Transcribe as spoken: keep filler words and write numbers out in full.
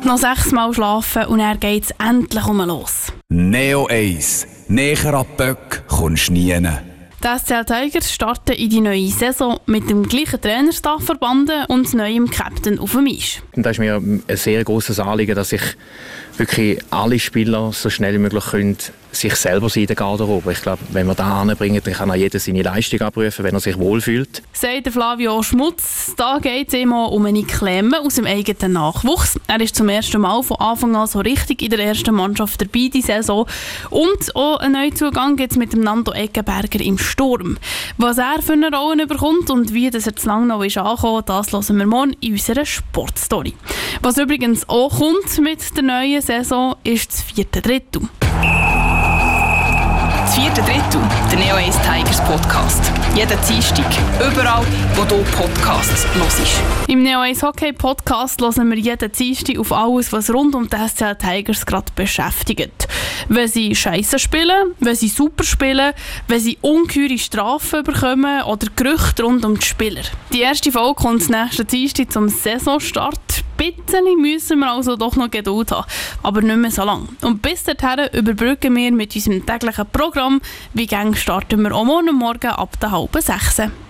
Noch sechsmal schlafen und dann geht es endlich um los. Neo eins. Näher an die Böcke kommst du nie hin. Die S C L Tigers starten in die neue Saison mit dem gleichen Trainerstaff verbunden und neuem Captain auf dem Eis. Und das ist mir ein sehr grosses Anliegen, dass ich wirklich alle Spieler so schnell wie möglich können, sich selber sein in der Garderobe. Ich glaube, wenn wir das anbringen, dann kann auch jeder seine Leistung abrufen, wenn er sich wohlfühlt. Sagt Flavio Schmutz, da geht es immer um eine Klemme aus dem eigenen Nachwuchs. Er ist zum ersten Mal von Anfang an so richtig in der ersten Mannschaft dabei diese Saison. Und auch einen Neuzugang gibt es mit dem Nando Eggenberger im Sturm. Was er für eine Rolle bekommt und wie das er zu lange noch ist angekommen, das hören wir morgen in unserer Sportstory. Was übrigens auch kommt mit der neuen Saison, ist das vierte Drittel. Das vierte Drittel, der Neo eins Tigers Podcast. Jeden Dienstag, überall, wo du Podcasts hörst. Im Neo eins Hockey Podcast hören wir jeden Dienstag auf alles, was rund um die S C L Tigers gerade beschäftigt. Wenn sie Scheisse spielen, wenn sie super spielen, wenn sie ungeheure Strafen bekommen oder Gerüchte rund um die Spieler. Die erste Folge kommt nächsten Dienstag zum Saisonstart. Ein bisschen müssen wir also doch noch Geduld haben, aber nicht mehr so lange. Und bis dahin überbrücken wir mit unserem täglichen Programm. Wie gang starten wir auch morgen Morgen ab der halben sechs.